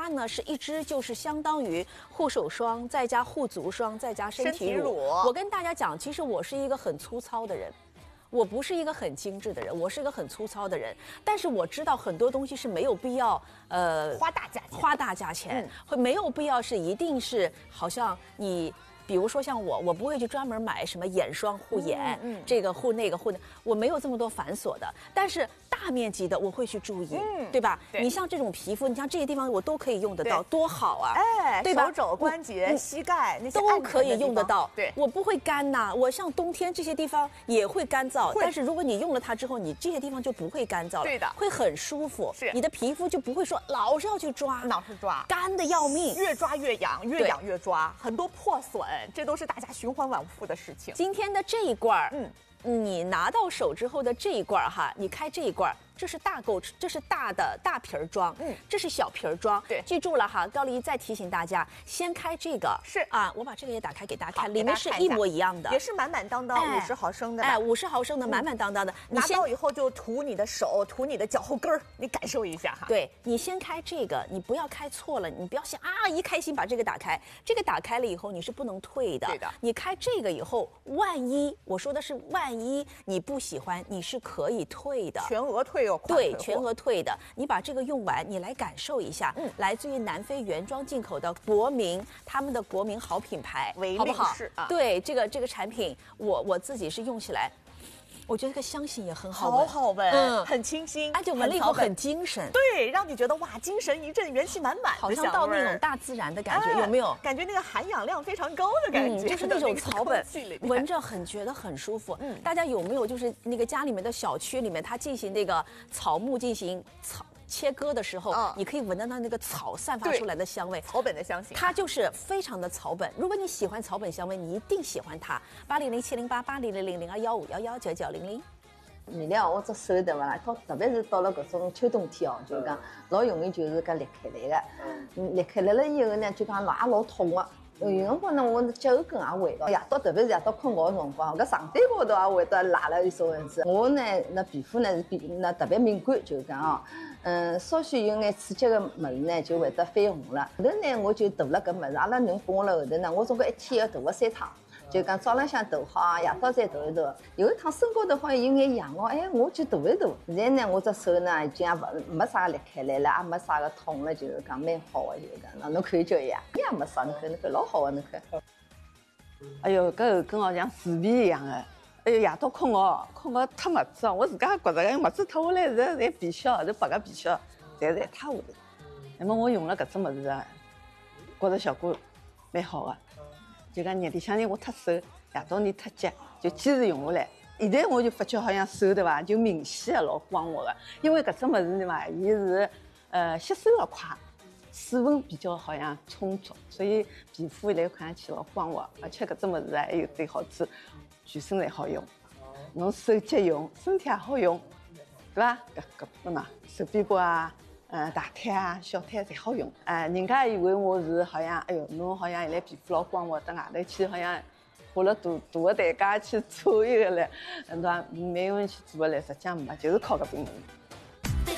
它呢是一支就是相当于护手霜，再加护足霜，再加身体乳。我跟大家讲，其实我是一个很粗糙的人。我不是一个很精致的人，我是一个很粗糙的人。但是我知道很多东西是没有必要，花大价钱，会没有必要是一定是好像你。比如说像我不会去专门买什么眼霜护眼，这个护那个护那，我没有这么多繁琐的。但是大面积的我会去注意，对吧？你像这种皮肤，你像这些地方我都可以用得到，多好啊！ 哎， 对吧？ 手肘、关节、膝盖那些都可以用得到。 对， 我不会干呐。我像冬天这些地方也会干燥，但是如果你用了它之后，你这些地方就不会干燥了， 对的， 会很舒服。 是， 你的皮肤就不会说老是要去抓， 老是抓， 干的要命， 越抓越痒，越痒越抓，很多破损，这都是大家循环往复的事情。 今天的这一罐你拿到手之后的这一罐哈，你开这一罐，这是这是大瓶装，这是小瓶装。 对， 记住了哈，高丽再提醒大家，先开这个是啊，我把这个也打开给大家看，里面是一模一样的， 也是满满当当50毫升的， 哎，50毫升的满满当当的。 拿到以后就涂你的手，涂你的脚后跟儿，你感受一下哈。 对，你先开这个，你不要开错了，你不要想啊，一开心把这个打开，这个打开了以后你是不能退的。 对的， 你开这个以后，万一我说的是万一你不喜欢，你是可以退的， 全额退哦。 对，全额退的。你把这个用完，你来感受一下，来自于南非原装进口的他们的国民好品牌，好不好？对，这个产品，我自己是用起来。我觉得这个香型也很好闻， 好闻，很清新， 而且闻了以后很精神， 对，让你觉得哇，精神一振，元气满满， 好像到那种大自然的感觉，有没有？ 感觉那个含氧量非常高的感觉， 就是那种草本，闻着觉得很舒服。大家有没有就是那个家里面的小区里面，它进行那个草木进行切割的时候，你可以闻到那个草散发出来的香味， 草本的香型， 它就是非常的草本。如果你喜欢草本香味，你一定喜欢它。80070880000215119900。 面料或者手对伐啦？特别是到了搿种秋冬天哦，就讲老容易就是讲裂开来的。裂开来了以后呢，就讲也老痛的。有辰光呢，我脚后跟也会到，夜到特别是夜到困觉的辰光，搿床单高头也会得拉了一种样子。我呢，那皮肤呢是特别敏感，就是讲哦，稍许有眼刺激的物事呢，就会得绯红了。后头呢，我就涂了搿物事，阿拉囡拨我了后头呢，我总归一天要涂个3趟。就讲早浪向涂好啊，夜到再涂一涂。有一趟手高头好像有眼痒哦，哎，我去涂一涂。现在呢，我这手呢已经也没啥裂开来了，也没啥个痛了，就是讲蛮好的，就是讲。侬看叫呀，也没啥，侬看老好的，侬看。哎哟，搿后跟好像树皮一样的。哎哟，夜到困觉脱袜子哦，我自家也觉着个袜子脱下来是侪皮靴，是白个皮靴，侪是一塌糊涂。那么我用了搿只物事啊，觉着效果蛮好的。就讲热里向呢，我脱手，夜到呢脱脚，就坚持用下来。现在我就发觉好像手对伐，就明显的老光滑的，因为搿只物事对伐，伊是吸收的快，水分比较好像充足，所以皮肤来看上去老光滑，而且搿只物事还有点好处，全身侪好用，侬手脚用，身体也好用，对伐？搿嘛，手臂骨啊。大腿啊、小腿侪好用。人家以为我是好像，哎哟，侬好像现在皮肤老光滑，到外头去好像花了大个代价去做一个嘞，对伐？没有人去做个嘞，实际上没，就是靠搿瓶物事。